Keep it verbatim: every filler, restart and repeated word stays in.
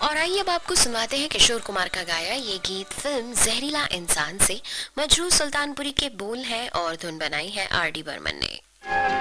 और आइए अब आपको सुनाते हैं किशोर कुमार का गाया ये गीत फिल्म जहरीला इंसान से। मजरूह सुल्तानपुरी के बोल हैं और धुन बनाई है आर डी बर्मन ने।